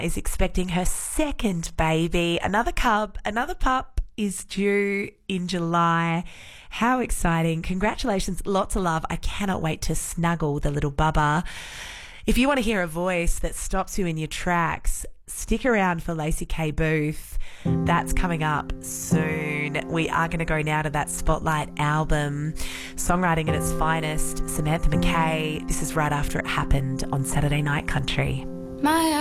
is expecting her second baby. Another cub, another pup is due in July. How exciting. Congratulations. Lots of love. I cannot wait to snuggle the little bubba. If you want to hear a voice that stops you in your tracks, stick around for Lacey K. Booth. That's coming up soon. We are going to go now to that Spotlight album, songwriting at its finest, Samantha McKay. This is right after it happened on Saturday Night Country.